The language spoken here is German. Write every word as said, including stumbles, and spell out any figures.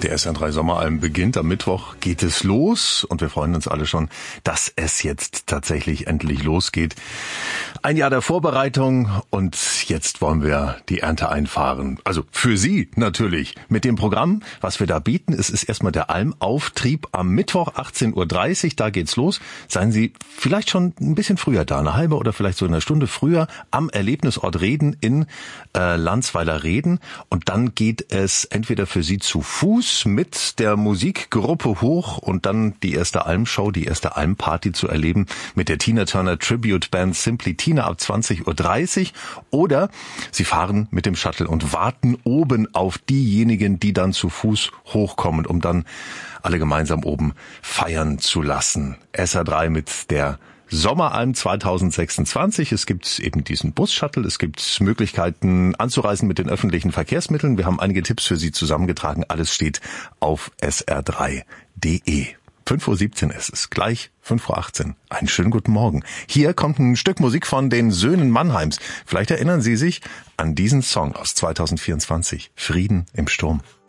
Der S R drei Sommeralben beginnt. Am Mittwoch geht es los und wir freuen uns alle schon, dass es jetzt tatsächlich endlich losgeht. Ein Jahr der Vorbereitung und jetzt wollen wir die Ernte einfahren. Also für Sie natürlich. Mit dem Programm, was wir da bieten, es ist erstmal der Almauftrieb am Mittwoch achtzehn Uhr dreißig. Da geht's los. Seien Sie vielleicht schon ein bisschen früher da, eine halbe oder vielleicht so eine Stunde früher am Erlebnisort Reden in äh, Landsweiler-Reden. Und dann geht es entweder für Sie zu Fuß mit der Musikgruppe hoch und dann die erste Almshow, die erste Almparty zu erleben mit der Tina Turner Tribute Band Simply Tina ab zwanzig Uhr dreißig. Oder Sie fahren mit dem Shuttle und warten oben auf diejenigen, die dann zu Fuß hochkommen, um dann alle gemeinsam oben feiern zu lassen. S R drei mit der Sommeralm zwanzig sechsundzwanzig. Es gibt eben diesen Bus-Shuttle. Es gibt Möglichkeiten anzureisen mit den öffentlichen Verkehrsmitteln. Wir haben einige Tipps für Sie zusammengetragen. Alles steht auf s r drei punkt d e. fünf Uhr siebzehn ist es. Gleich fünf Uhr achtzehn. Einen schönen guten Morgen. Hier kommt ein Stück Musik von den Söhnen Mannheims. Vielleicht erinnern Sie sich an diesen Song aus zwanzig vierundzwanzig. Frieden im Sturm.